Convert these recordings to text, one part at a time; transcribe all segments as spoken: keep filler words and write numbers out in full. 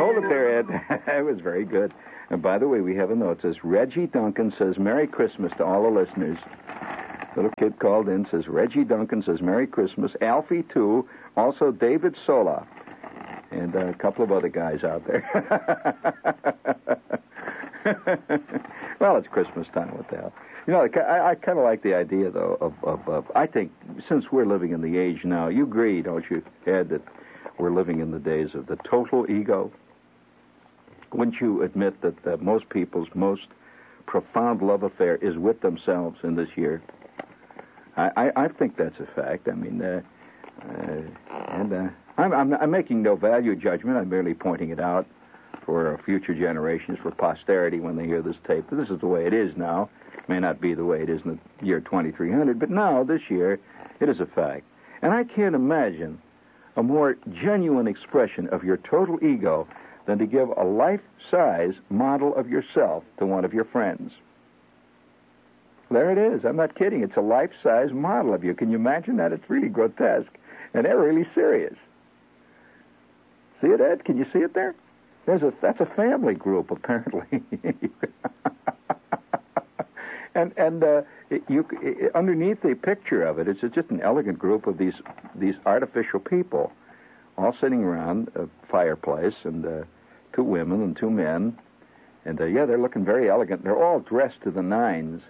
Hold it there, Ed. It was very good. And by the way, we have a note. It says, Reggie Duncan says, Merry Christmas to all the listeners. Little kid called in, says, Reggie Duncan says, Merry Christmas. Alfie, too. Also, David Sola. And uh, a couple of other guys out there. Well, it's Christmas time. What the hell? You know, I, I kind of like the idea, though, of, of, of, I think, since we're living in the age now, you agree, don't you, Ed, that we're living in the days of the total ego? Wouldn't you admit that uh, most people's most profound love affair is with themselves in this year? I, I, I think that's a fact. I mean, uh, uh, and uh, I'm, I'm, I'm making no value judgment. I'm merely pointing it out for future generations, for posterity when they hear this tape. This is the way it is now. It may not be the way it is in the year twenty-three hundred, but now, this year, it is a fact. And I can't imagine a more genuine expression of your total ego than to give a life-size model of yourself to one of your friends. There it is. I'm not kidding. It's a life-size model of you. Can you imagine that? It's really grotesque. And they're really serious. See it, Ed? Can you see it there? There's a that's a family group, apparently. and and uh, it, you it, underneath the picture of it, it's just an elegant group of these these artificial people, all sitting around a fireplace, and uh, two women and two men, and uh, yeah, they're looking very elegant. They're all dressed to the nines.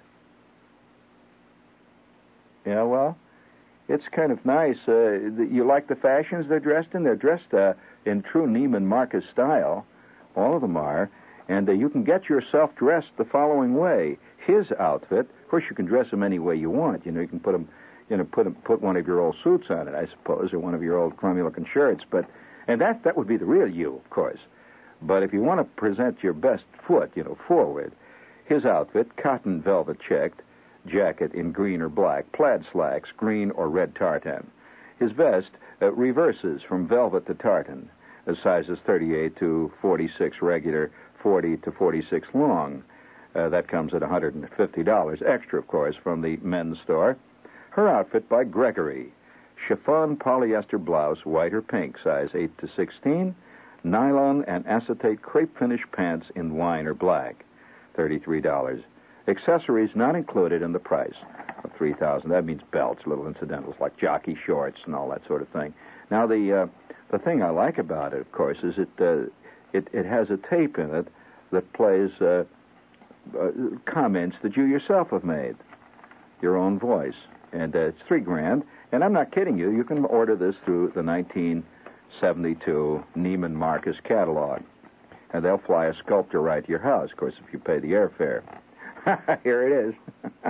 Yeah, well, it's kind of nice. Uh, you like the fashions they're dressed in? They're dressed uh, in true Neiman Marcus style. All of them are. And uh, you can get yourself dressed the following way. His outfit, of course, you can dress him any way you want. You know, you can put him, you know, put him, put one of your old suits on it, I suppose, or one of your old crummy-looking shirts. But and that that would be the real you, of course. But if you want to present your best foot, you know, forward, his outfit, cotton velvet checked, jacket in green or black, plaid slacks, green or red tartan. His vest uh, reverses from velvet to tartan, uh, sizes thirty-eight to forty-six regular, forty to forty-six long. Uh, that comes at one hundred fifty dollars extra, of course, from the men's store. Her outfit by Gregory, chiffon polyester blouse, white or pink, size eight to sixteen, nylon and acetate crepe finish pants in wine or black, thirty-three dollars. Accessories not included in the price of three thousand dollars. That means belts, little incidentals like jockey shorts and all that sort of thing. Now, the uh, the thing I like about it, of course, is it uh, it, it has a tape in it that plays uh, uh, comments that you yourself have made, your own voice, and uh, it's three grand. And I'm not kidding you. You can order this through the nineteen seventy-two Neiman Marcus catalog, and they'll fly a sculptor right to your house, of course, if you pay the airfare. Here it is.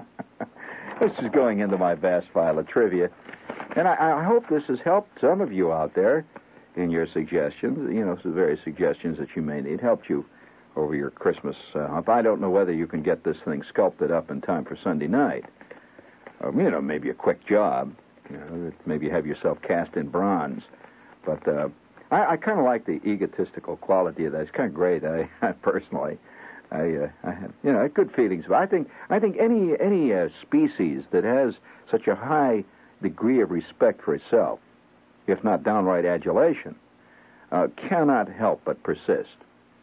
This is going into my vast file of trivia. And I, I hope this has helped some of you out there in your suggestions. You know, some various suggestions that you may need. Helped you over your Christmas uh, hump. I don't know whether you can get this thing sculpted up in time for Sunday night. Or, you know, maybe a quick job. You know, maybe have yourself cast in bronze. But uh, I, I kind of like the egotistical quality of that. It's kind of great, I, personally. I, uh, I have, you know, good feelings. But I think, I think any any uh, species that has such a high degree of respect for itself, if not downright adulation, uh, cannot help but persist.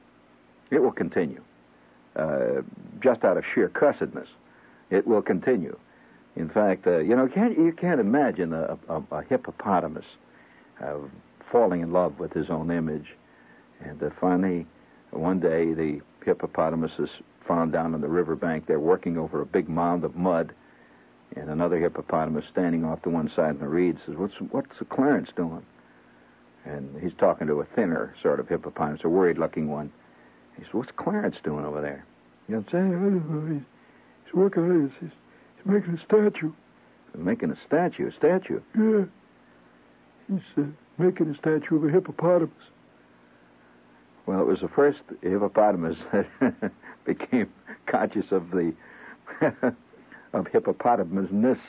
It will continue, uh, just out of sheer cussedness. It will continue. In fact, uh, you know, can't, you can't imagine a, a, a hippopotamus uh, falling in love with his own image, and uh, finally, one day, the hippopotamus is found down on the riverbank. They're working over a big mound of mud, and another hippopotamus standing off to one side in the reeds says, what's, what's Clarence doing? And he's talking to a thinner sort of hippopotamus, a worried-looking one. He says, what's Clarence doing over there? You know what I'm saying? He's working on it. He's, he's making a statue. Making a statue? A statue? Yeah. He's uh, making a statue of a hippopotamus. Well, it was the first hippopotamus that became conscious of the of hippopotamusness.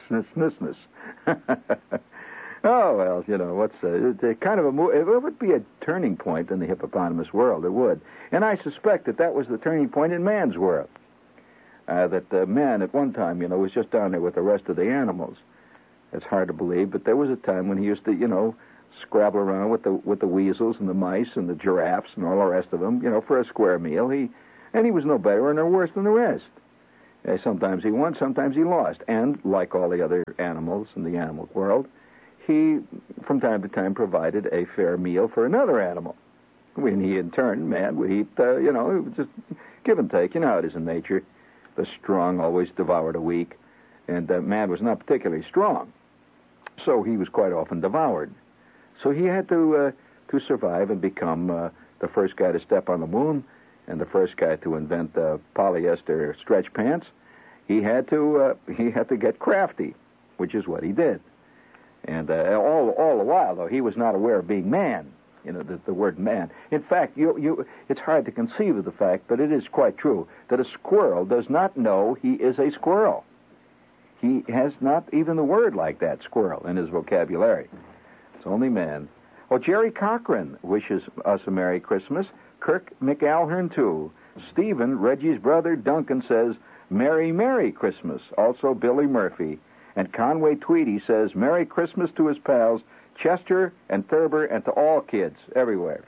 Oh, well, you know, what's uh, it, kind of a mo- it would be a turning point in the hippopotamus world. It would, and I suspect that that was the turning point in man's world. Uh, that uh, man at one time, you know, was just down there with the rest of the animals. It's hard to believe, but there was a time when he used to, you know, scrabble around with the with the weasels and the mice and the giraffes and all the rest of them, you know, for a square meal. He and he was no better or no worse than the rest. Uh, sometimes he won, sometimes he lost. And like all the other animals in the animal world, he, from time to time, provided a fair meal for another animal. When he, in turn, man, would eat, uh, you know, it was just give and take. You know how it is in nature. The strong always devoured the weak. And uh, man was not particularly strong. So he was quite often devoured. So he had to uh, to survive and become uh, the first guy to step on the moon and the first guy to invent uh, polyester stretch pants. He had to uh, he had to get crafty, which is what he did. And uh, all all the while, though, he was not aware of being man. You know, the, the word man. In fact, you you it's hard to conceive of the fact, but it is quite true that a squirrel does not know he is a squirrel. He has not even the word like that, squirrel, in his vocabulary. It's only man. Well, Jerry Cochran wishes us a Merry Christmas. Kirk McAlhern, too. Stephen, Reggie's brother, Duncan, says, Merry, Merry Christmas. Also, Billy Murphy. And Conway Tweedy says, Merry Christmas to his pals, Chester and Thurber, and to all kids everywhere.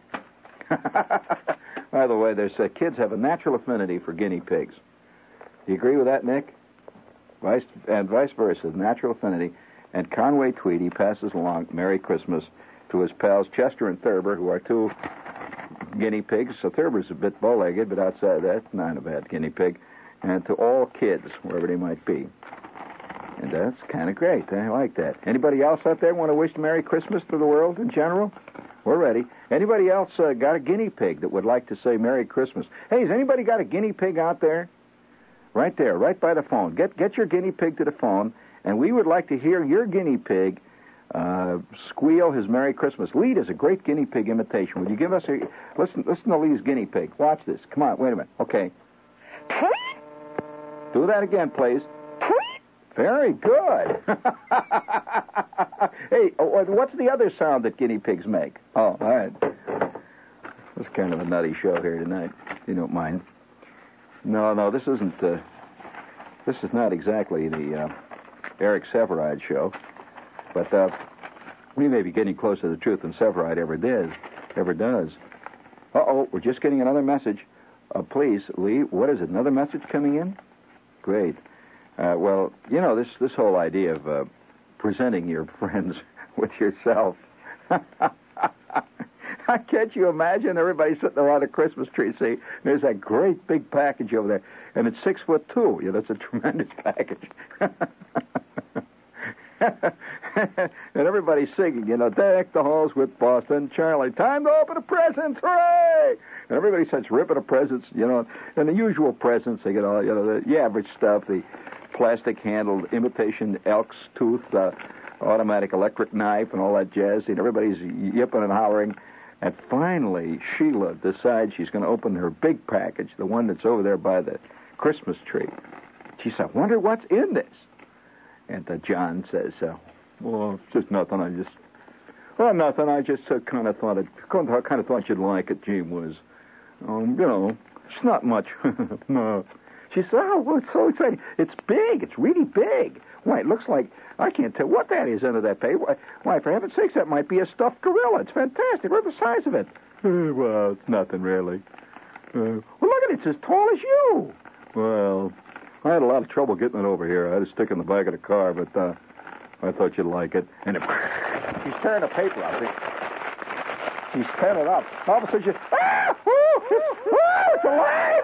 By the way, there's uh, kids have a natural affinity for guinea pigs. Do you agree with that, Nick? Vice, and vice versa, natural affinity. And Conway Tweedy passes along Merry Christmas to his pals Chester and Thurber, who are two guinea pigs. So Thurber's a bit bow-legged, but outside of that, not a bad guinea pig. And to all kids, wherever they might be. And that's kind of great. I like that. Anybody else out there want to wish Merry Christmas to the world in general? We're ready. Anybody else uh, got a guinea pig that would like to say Merry Christmas? Hey, has anybody got a guinea pig out there? Right there, right by the phone. Get get your guinea pig to the phone, and we would like to hear your guinea pig uh, squeal his Merry Christmas. Lee does a great guinea pig imitation. Would you give us a... Listen, listen to Lee's guinea pig. Watch this. Come on, wait a minute. Okay. Do that again, please. Very good. Hey, what's the other sound that guinea pigs make? Oh, all right. It's kind of a nutty show here tonight, if you don't mind. No, no, this isn't, uh, this is not exactly the uh, Eric Sevareid show, but uh, we may be getting closer to the truth than Sevareid ever did, ever does. Uh-oh, we're just getting another message. Uh, please, Lee, what is it, another message coming in? Great. Uh, well, you know, this, this whole idea of uh, presenting your friends with yourself... Can't you imagine everybody sitting around a Christmas tree? See, there's that great big package over there, and it's six foot two. You know, it's a tremendous package. And everybody's singing, you know, deck the halls with Boston Charlie. Time to open the presents, hooray! And everybody starts ripping the presents, you know, and the usual presents. They get all, you know, the, the average stuff, the plastic-handled imitation elk's tooth, uh, automatic electric knife, and all that jazz. And everybody's yipping and hollering. And finally, Sheila decides she's going to open her big package, the one that's over there by the Christmas tree. She said, I wonder what's in this. And uh, John says, uh, well, it's just nothing. I just, well, nothing. I just uh, kind of thought it, kind of thought you'd like it, gee whiz. Um, you know, it's not much. No. She said, oh, well, it's so exciting. It's big. It's really big. Why, it looks like, I can't tell what that is under that paper. Why, why, for heaven's sakes, that might be a stuffed gorilla. It's fantastic. Look at the size of it. Uh, well, it's nothing, really. Uh, well, look at it. It's as tall as you. Well, I had a lot of trouble getting it over here. I had to stick it in the back of the car, but uh, I thought you'd like it. And it, he's tearing the paper out. He's tearing it up. All of a sudden, you, ah! Woo! It's, woo! It's alive!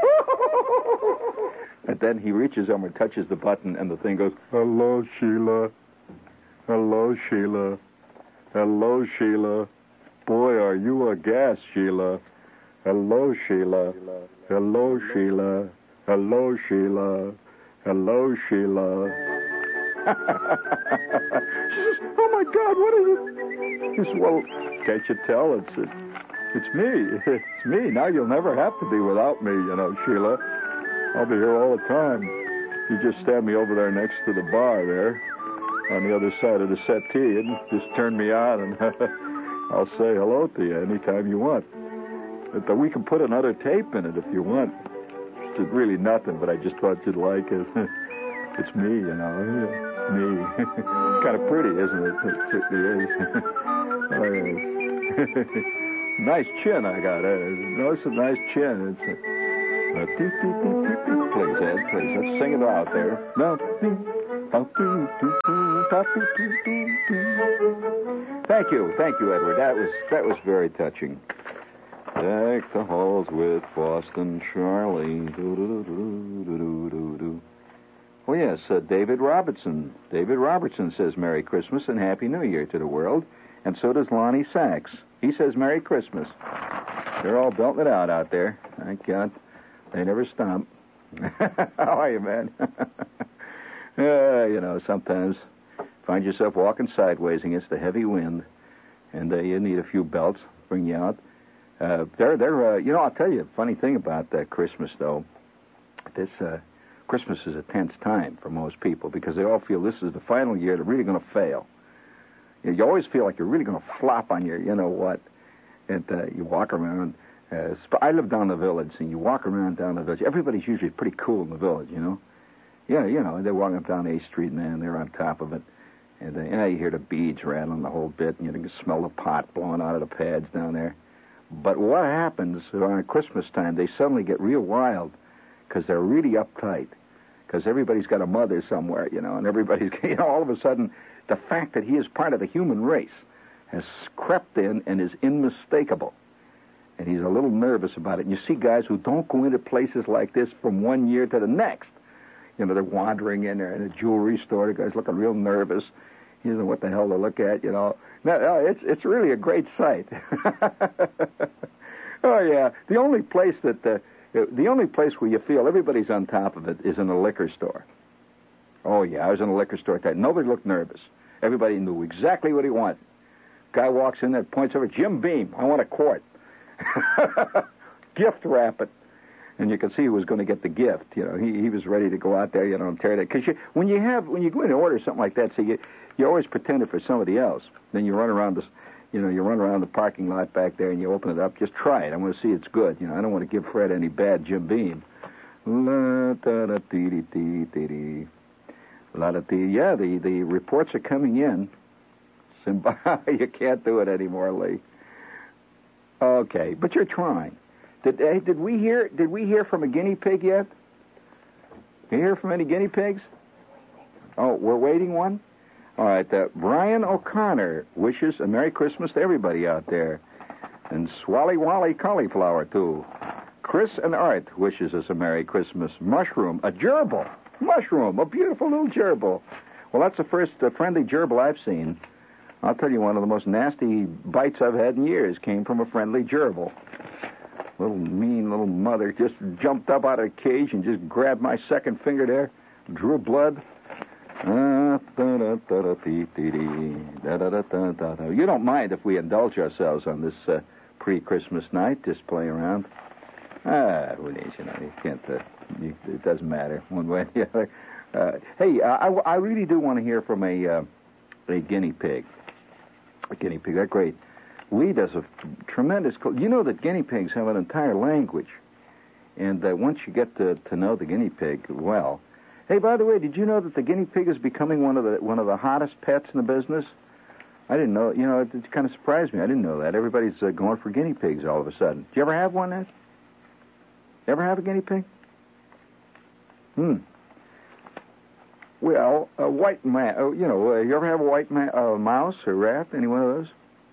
And then he reaches over and touches the button, and the thing goes, hello, Sheila. Hello, Sheila. Hello, Sheila. Boy, are you a gas, Sheila. Hello, Sheila. Hello, Sheila. Hello, Sheila. Hello, Sheila. She says, oh, my God, what is it? He says, well, can't you tell? It's, it's, it's me. It's me. Now you'll never have to be without me, you know, Sheila. I'll be here all the time. You just stand me over there next to the bar there on the other side of the settee and just turn me on, and I'll say hello to you anytime you want. But we can put another tape in it if you want. It's really nothing, but I just thought you'd like it. It's me, you know. It's me. It's kind of pretty, isn't it? It certainly is. Nice chin I got. Uh, notice a nice chin. It's a, uh, doo, doo, doo, doo, doo. Please, Ed, please. Let's sing it out there. No. Thank you, thank you, Edward. That was that was very touching. Deck the halls with Boston Charlie. Do, do, do, do, do, do, do. Oh, yes, uh, David Robertson. David Robertson says Merry Christmas and Happy New Year to the world, and so does Lonnie Sachs. He says Merry Christmas. They're all belting it out out there. Thank God. They never stop. How are you, man? uh, you know, sometimes find yourself walking sideways against a heavy wind, and uh, you need a few belts, bring you out. Uh, they're, they're, uh, you know, I'll tell you a funny thing about uh, Christmas, though. This, uh, Christmas is a tense time for most people because they all feel this is the final year they're really going to fail. You, know, you always feel like you're really going to flop on your, you know what, and uh, you walk around. Uh, I live down the village, and you walk around down the village. Everybody's usually pretty cool in the village, you know. Yeah, you know, they're walking up down eighth Street, man, they're on top of it. And uh, you know, you hear the beads rattling the whole bit, and you can smell the pot blowing out of the pads down there. But what happens around Christmas time, they suddenly get real wild because they're really uptight because everybody's got a mother somewhere, you know, and everybody's, you know, all of a sudden, the fact that he is part of the human race has crept in and is unmistakable. And he's a little nervous about it. And you see guys who don't go into places like this from one year to the next. You know, they're wandering in there in a jewelry store. The guy's looking real nervous. He doesn't know what the hell to look at, you know. No, no, it's it's really a great sight. Oh yeah, the only place that uh, the only place where you feel everybody's on top of it is in a liquor store. Oh yeah, I was in a liquor store that nobody looked nervous. Everybody knew exactly what he wanted. Guy walks in there, points over, Jim Beam, I want a quart. Gift wrap it. And you can see he was going to get the gift. You know, he he was ready to go out there, you know, and tear that. Because you, when you have when you go in and order something like that, so you you always pretend it for somebody else. Then you run around this, you know, you run around the parking lot back there and you open it up. Just try it. I want to see it's good. You know, I don't want to give Fred any bad Jim Beam. La da da dee dee dee dee dee. La da dee. Yeah, the the reports are coming in. You can't do it anymore, Lee. Okay, but you're trying. Did hey, did we hear did we hear from a guinea pig yet? Did you hear from any guinea pigs? Oh, we're waiting one? All right, uh, Brian O'Connor wishes a Merry Christmas to everybody out there. And Swally Wally Cauliflower, too. Chris and Art wishes us a Merry Christmas. Mushroom, a gerbil. Mushroom, a beautiful little gerbil. Well, that's the first uh, friendly gerbil I've seen. I'll tell you, one of the most nasty bites I've had in years came from a friendly gerbil. Little mean little mother just jumped up out of the cage and just grabbed my second finger there, drew blood. You don't mind if we indulge ourselves on this uh, pre-Christmas night, just play around? Ah, who needs, you know, you can't, uh, you, it doesn't matter one way or the other. Uh, hey, uh, I, I really do want to hear from a, uh, a guinea pig. A guinea pig, that's great. Lee does a tremendous... You know that guinea pigs have an entire language. And uh, once you get to, to know the guinea pig well... Hey, by the way, did you know that the guinea pig is becoming one of the one of the hottest pets in the business? I didn't know. You know, it, it kind of surprised me. I didn't know that. Everybody's uh, going for guinea pigs all of a sudden. Did you ever have one, Ed? Ever have a guinea pig? Hmm. Well, a white ma- oh, you know, uh, you ever have a white ma- uh, mouse or rat? Any one of those?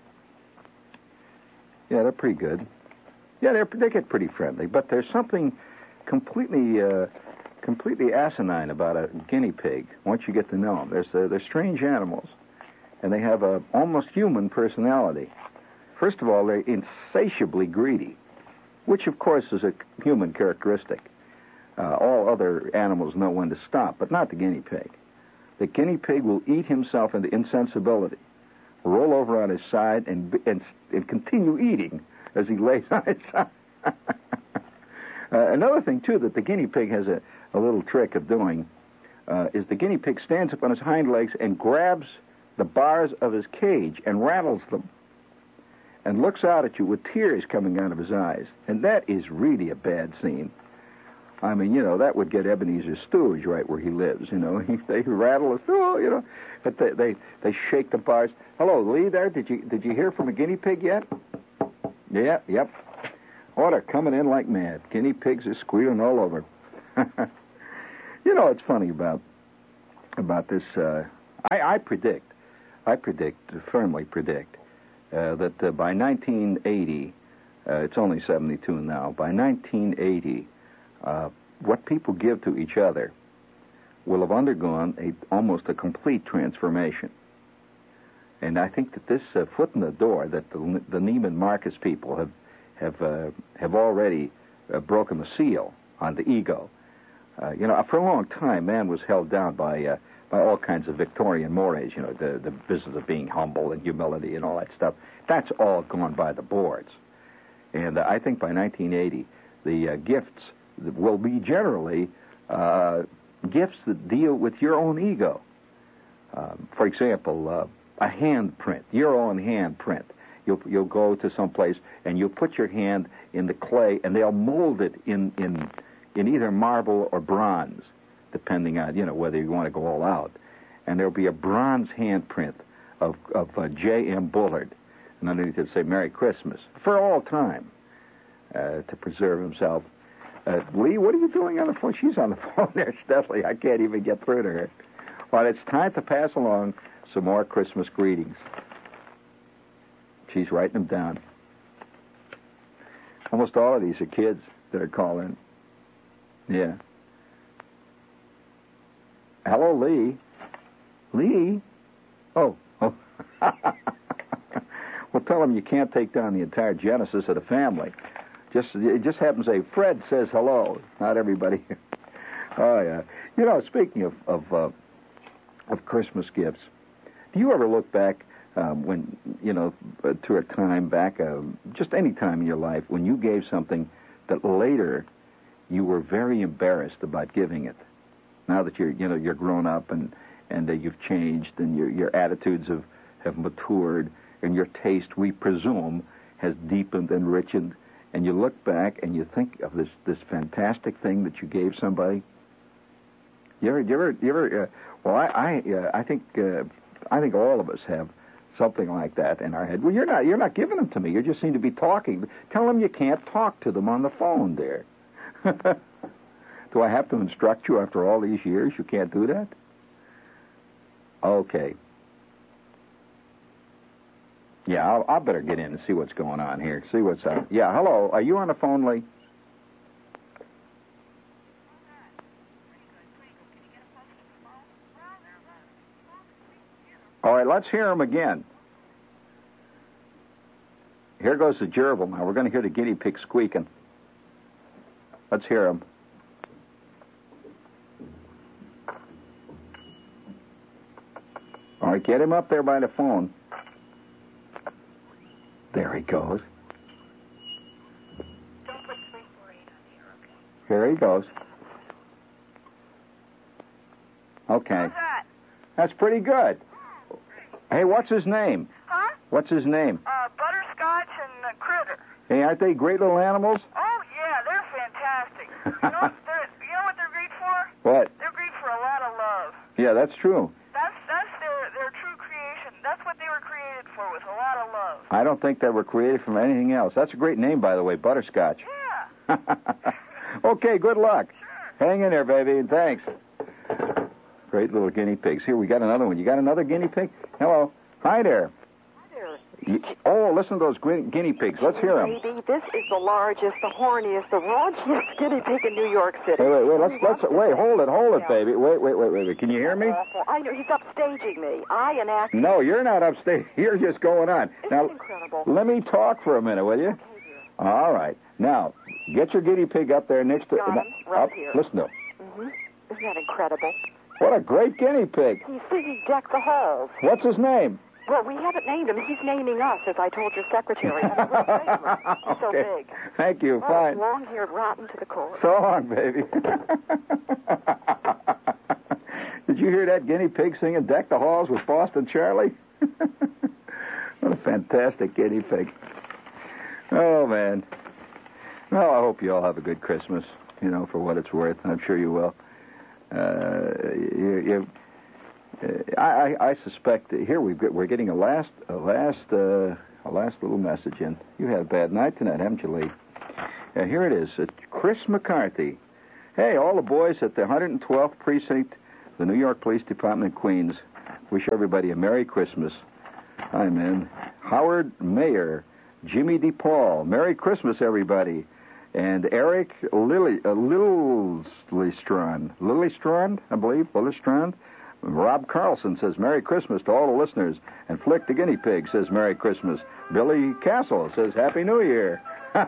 Yeah, they're pretty good. Yeah, they're, they get pretty friendly, but there's something completely, uh, completely asinine about a guinea pig. Once you get to know them, there's uh, they're strange animals, and they have a almost human personality. First of all, they're insatiably greedy, which of course is a human characteristic. Uh, all other animals know when to stop, but not the guinea pig. The guinea pig will eat himself into insensibility, roll over on his side, and and, and continue eating as he lays on his side. uh, another thing, too, that the guinea pig has a, a little trick of doing uh, is the guinea pig stands up on his hind legs and grabs the bars of his cage and rattles them and looks out at you with tears coming out of his eyes. And that is really a bad scene. I mean, you know, that would get Ebenezer Stooge right where he lives, you know. They rattle a stool, you know. But they, they they shake the bars. Hello, Lee there. Did you did you hear from a guinea pig yet? Yeah, yep. Oh, they're coming in like mad. Guinea pigs are squealing all over. You know, it's funny about about this. Uh, I, I predict, I predict, firmly predict, uh, that uh, by nineteen eighty, uh, it's only seventy-two now, by nineteen eighty, uh, what people give to each other will have undergone a, almost a complete transformation. And I think that this uh, foot in the door that the, the Neiman Marcus people have have uh, have already uh, broken the seal on the ego. Uh, you know, for a long time, man was held down by uh, by all kinds of Victorian mores. You know, the the business of being humble and humility and all that stuff. That's all gone by the boards. And uh, I think by nineteen eighty, the uh, gifts will be generally uh, gifts that deal with your own ego. Um, for example, uh, a handprint, your own handprint. You'll you'll go to some place and you'll put your hand in the clay, and they'll mold it in in in either marble or bronze, depending on, you know, whether you want to go all out. And there'll be a bronze handprint of of uh, J M Bullard, and underneath it say "Merry Christmas" for all time, uh, to preserve himself. Uh, Lee, what are you doing on the phone? She's on the phone there steadily. I can't even get through to her. Well, it's time to pass along some more Christmas greetings. She's writing them down. Almost all of these are kids that are calling. Yeah. Hello, Lee. Lee? Oh. Oh. Well, tell them you can't take down the entire genesis of the family. Just it just happens to say Fred says hello. Not everybody. Oh yeah. You know, speaking of of uh, of Christmas gifts, do you ever look back um, when you know uh, to a time back, uh, just any time in your life when you gave something that later you were very embarrassed about giving it? Now that you're you know you're grown up and and uh, you've changed and your your attitudes have have matured and your taste, we presume, has deepened and richened. And you look back and you think of this, this fantastic thing that you gave somebody. You ever, you ever, you ever uh, well, I, I, uh, I think, uh, I think all of us have something like that in our head. Well, you're not, you're not giving them to me. You just seem to be talking. Tell them you can't talk to them on the phone, dear. Do I have to instruct you after all these years? You can't do that? Okay. Yeah, I'll, I'll better get in and see what's going on here. See what's up. Yeah, hello. Are you on the phone, Lee? All right, let's hear him again. Here goes the gerbil now. We're going to hear the guinea pig squeaking. Let's hear him. All right, get him up there by the phone. There he goes. Don't put three four eight on here, okay? Here he goes. Okay. How's that? That's pretty good. Hey, what's his name? Huh? What's his name? Uh, Butterscotch and uh, Critter. Hey, aren't they great little animals? Oh, yeah, they're fantastic. You know, they're, you know what they're great for? What? They're great for a lot of love. Yeah, that's true. That's that's their, their true creation. That's what they were created for, with a lot of love. I don't think they were created from anything else. That's a great name, by the way, Butterscotch. Yeah. Okay, good luck. Sure. Hang in there, baby, and thanks. Great little guinea pigs. Here, we got another one. You got another guinea pig? Hello. Hi there. Hi there. You, oh, listen to those gui- guinea pigs. Let's hear them. Baby, this is the largest, the horniest, the raunchiest guinea pig in New York City. Wait, wait, wait. Let's, let's, wait, hold it, hold it, Yeah. baby. Wait, wait, wait, wait. Can you hear me? Awful. I know, he's upstaging me. I enact... No, you're not upstate. You're just going on. Isn't Now, it incredible? let me talk for a minute, will you? Okay, dear. All right. Now, get your guinea pig up there next to... Got him, right up, here. Listen to him. Mm-hmm. Isn't that incredible? What a great guinea pig. He's singing Deck the Halls. What's his name? Well, we haven't named him. He's naming us, as I told your secretary. And I'm really famous. He's so Okay. big. Thank you. Oh, Fine. long-haired, rotten to the core. So long, baby. Did you hear that guinea pig singing Deck the Halls with Boston Charlie? What a fantastic guinea pig. Oh, man. Well, I hope you all have a good Christmas, you know, for what it's worth. I'm sure you will. Uh, you, you, uh, I, I suspect that here we've got, we're getting a last a last uh, a last little message in. You had a bad night tonight, haven't you, Lee? Uh, here it is. Uh, Chris McCarthy. Hey, all the boys at the one hundred twelfth Precinct, the New York Police Department in Queens, wish everybody a Merry Christmas. Hi, man. Howard Mayer, Jimmy DePaul. Merry Christmas, everybody. And Eric Lily, uh, Lillestrand, Lillestrand, I believe, Lillestrand. Rob Carlson says Merry Christmas to all the listeners. And Flick the Guinea Pig says Merry Christmas. Billy Castle says Happy New Year.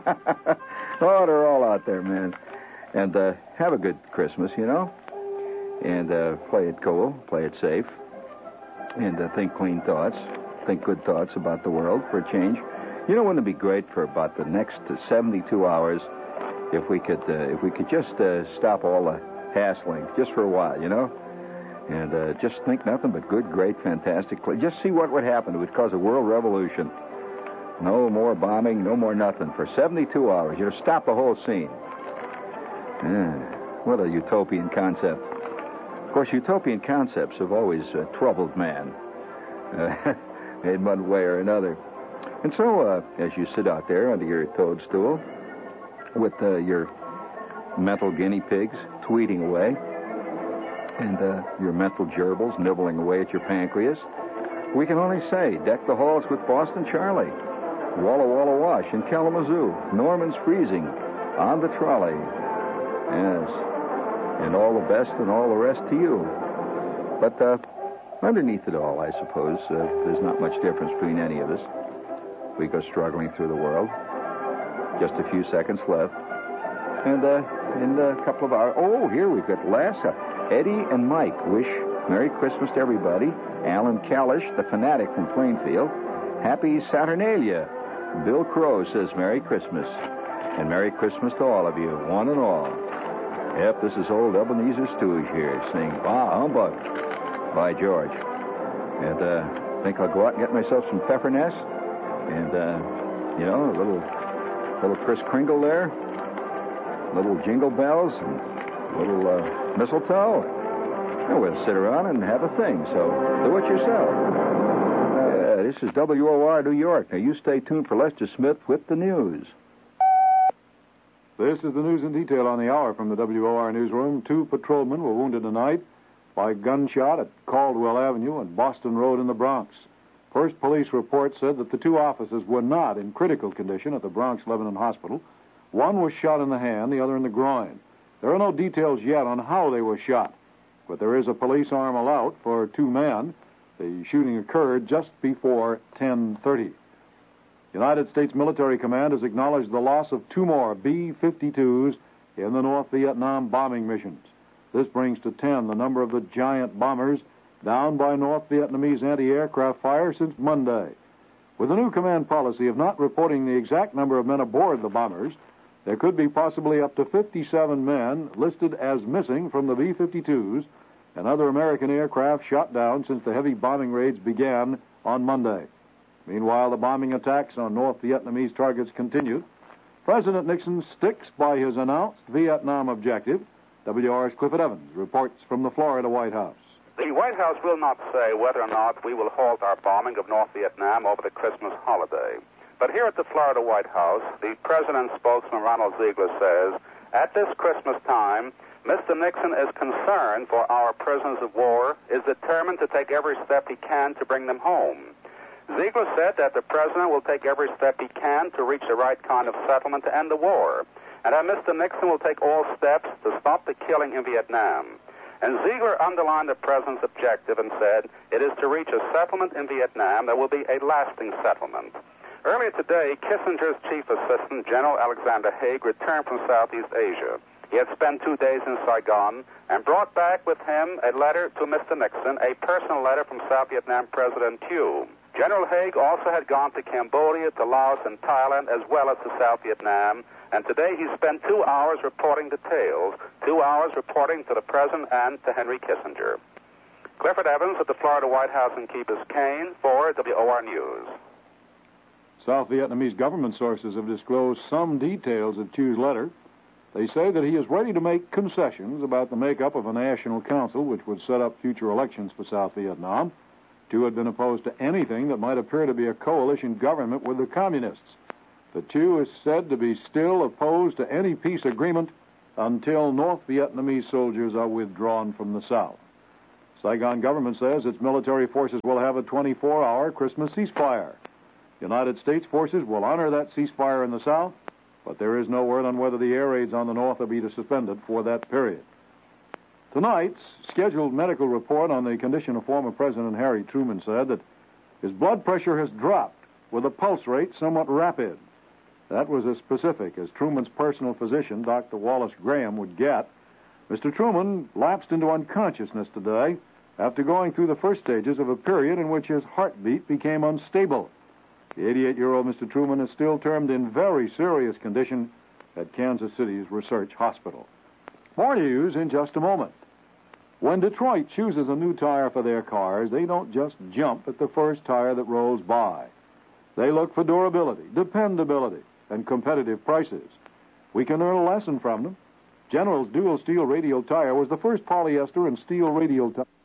Oh, they're all out there, man. And uh, have a good Christmas, you know. And uh, play it cool, play it safe. And uh, think clean thoughts, think good thoughts about the world for a change. You know, wouldn't it be great for about the next seventy-two hours if we could uh, if we could just uh, stop all the hassling just for a while, you know, and uh, just think nothing but good, great, fantastic. Just see what would happen. It would cause a world revolution. No more bombing, no more nothing for seventy-two hours. You know, stop the whole scene. Yeah, what a utopian concept. Of course, utopian concepts have always uh, troubled man, uh, in one way or another. And so, uh, as you sit out there under your toadstool with uh, your mental guinea pigs tweeting away and uh, your mental gerbils nibbling away at your pancreas, we can only say, deck the halls with Boston Charlie, Walla Walla Wash in Kalamazoo, Norman's Freezing, on the trolley. Yes, and all the best and all the rest to you. But uh, underneath it all, I suppose, uh, there's not much difference between any of us. We go struggling through the world. Just a few seconds left. And uh, in a couple of hours... Oh, here we've got Lassa. Eddie and Mike wish Merry Christmas to everybody. Alan Kalish, the fanatic from Plainfield. Happy Saturnalia. Bill Crow says Merry Christmas. And Merry Christmas to all of you, one and all. Yep, this is old Ebenezer Stooge here saying, Bah, humbug. By George. And uh, I think I'll go out and get myself some Peppermint. And, uh, you know, a little little Kris Kringle there, little Jingle Bells, and a little uh, mistletoe. And we'll sit around and have a thing, so do it yourself. Uh, this is W O R New York. Now, you stay tuned for Lester Smith with the news. This is the news in detail on the hour from the W O R newsroom. Two patrolmen were wounded tonight by gunshot at Caldwell Avenue and Boston Road in the Bronx. First police report said that the two officers were not in critical condition at the Bronx Lebanon Hospital. One was shot in the hand, the other in the groin. There are no details yet on how they were shot, but there is a police arm out for two men. The shooting occurred just before ten thirty. United States Military Command has acknowledged the loss of two more B fifty-twos in the North Vietnam bombing missions. This brings to ten the number of the giant bombers down by North Vietnamese anti-aircraft fire since Monday. With the new command policy of not reporting the exact number of men aboard the bombers, there could be possibly up to fifty-seven men listed as missing from the B fifty-twos and other American aircraft shot down since the heavy bombing raids began on Monday. Meanwhile, the bombing attacks on North Vietnamese targets continue. President Nixon sticks by his announced Vietnam objective. W O R's Clifford Evans reports from the Florida White House. The White House will not say whether or not we will halt our bombing of North Vietnam over the Christmas holiday. But here at the Florida White House, the President's spokesman, Ronald Ziegler, says, at this Christmas time, Mister Nixon is concerned for our prisoners of war, is determined to take every step he can to bring them home. Ziegler said that the President will take every step he can to reach the right kind of settlement to end the war, and that Mister Nixon will take all steps to stop the killing in Vietnam. And Ziegler underlined the President's objective and said, it is to reach a settlement in Vietnam that will be a lasting settlement. Earlier today, Kissinger's chief assistant, General Alexander Haig, returned from Southeast Asia. He had spent two days in Saigon and brought back with him a letter to Mister Nixon, a personal letter from South Vietnam President Thieu. General Haig also had gone to Cambodia, to Laos, and Thailand, as well as to South Vietnam, and today he spent two hours reporting details, two hours reporting to the President and to Henry Kissinger. Clifford Evans at the Florida White House in Key Biscayne for W O R News. South Vietnamese government sources have disclosed some details of Thieu's letter. They say that he is ready to make concessions about the makeup of a national council which would set up future elections for South Vietnam. Thieu had been opposed to anything that might appear to be a coalition government with the communists. But Thieu is said to be still opposed to any peace agreement until North Vietnamese soldiers are withdrawn from the South. Saigon government says its military forces will have a twenty-four hour Christmas ceasefire. United States forces will honor that ceasefire in the South, but there is no word on whether the air raids on the North will be suspended for that period. Tonight's scheduled medical report on the condition of former President Harry Truman said that his blood pressure has dropped with a pulse rate somewhat rapid. That was as specific as Truman's personal physician, Doctor Wallace Graham, would get. Mister Truman lapsed into unconsciousness today after going through the first stages of a period in which his heartbeat became unstable. The eighty-eight-year-old Mister Truman is still termed in very serious condition at Kansas City's Research Hospital. More news in just a moment. When Detroit chooses a new tire for their cars, they don't just jump at the first tire that rolls by. They look for durability, dependability, and competitive prices. We can learn a lesson from them. General's dual steel radial tire was the first polyester and steel radial tire.